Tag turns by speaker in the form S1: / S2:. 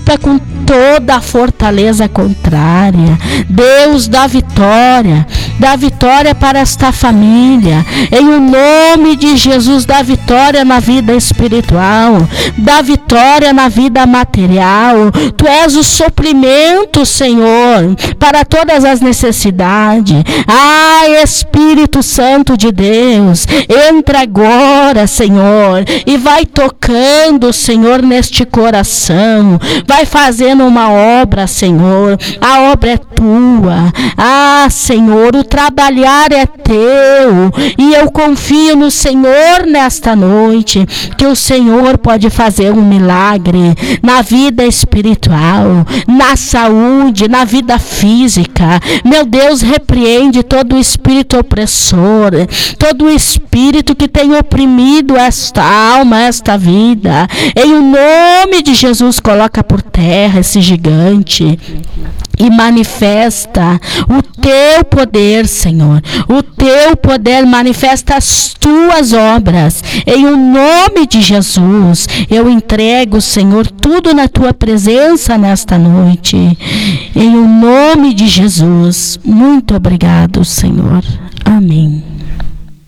S1: rompa com toda a fortaleza contrária. Deus, dá vitória para esta família, em o nome de Jesus. Dá vitória na vida espiritual, dá vitória na vida material. Tu és o suprimento, Senhor, para todas as necessidades. Espírito Santo de Deus, entra agora, Senhor, e vai tocando, Senhor, neste coração, vai fazendo uma obra, Senhor. A obra é tua, Senhor, o trabalhar é teu, e eu confio no Senhor nesta noite, que o Senhor pode fazer um milagre na vida espiritual, na saúde, na vida física. Meu Deus, repreende todo o espírito opressor, todo o espírito que tem oprimido esta alma, esta vida. Em o nome de Jesus, coloca por terra esse gigante e manifesta o teu poder, Senhor. O teu poder, manifesta as tuas obras. Em o nome de Jesus, eu entrego, Senhor, tudo na tua presença nesta noite. Em o nome de Jesus, muito obrigado, Senhor. Amém.